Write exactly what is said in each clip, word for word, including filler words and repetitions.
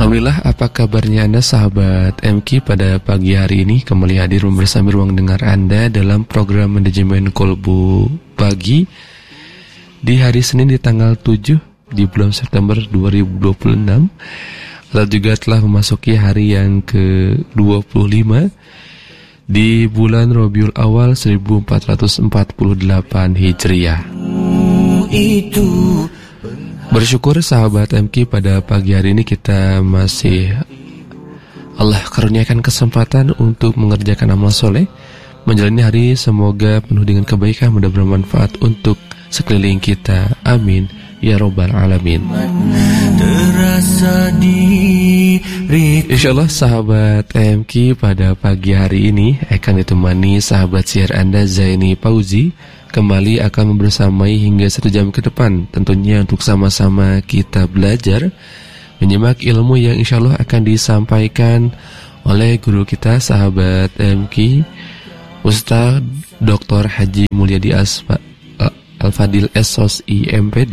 Alhamdulillah, apa kabarnya Anda sahabat M K pada pagi hari ini? Kembali hadir bersama ruang dengar Anda dalam program Manajemen Kolbu Pagi di hari Senin di tanggal tujuh di bulan September dua ribu dua puluh enam. Lalu juga telah memasuki hari yang ke dua puluh lima di bulan Rabiul Awal seribu empat ratus empat puluh delapan Hijriah. Itu bersyukur sahabat M K pada pagi hari ini kita masih Allah karuniakan kesempatan untuk mengerjakan amal soleh, menjalani hari semoga penuh dengan kebaikan, mudah bermanfaat untuk sekeliling kita. Amin ya robbal alamin. Insyaallah sahabat M K pada pagi hari ini akan ditemani sahabat siar Anda Zaini Pauzi kembali akan membersamai hingga satu jam ke depan, tentunya untuk sama-sama kita belajar menyimak ilmu yang insya Allah akan disampaikan oleh guru kita sahabat M K Ustaz Doktor Haji Mulyadi Asfa Al-Fadil S O S I M P D.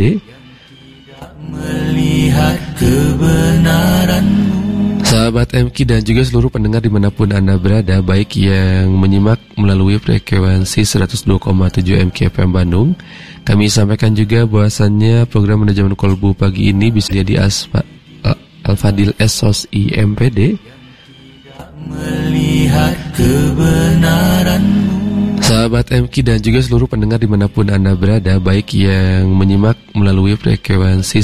Melihat kebenaranmu. Sahabat M K dan juga seluruh pendengar dimanapun Anda berada, baik yang menyimak melalui frekuensi seratus dua koma tujuh M K F M Bandung, kami sampaikan juga bahwasannya program Manajemen Kolbu pagi ini bisa jadi Asfa Al-Fadil S O S I M P D. Melihat kebenaranmu. Sahabat M K dan juga seluruh pendengar dimanapun Anda berada, baik yang menyimak melalui frekuensi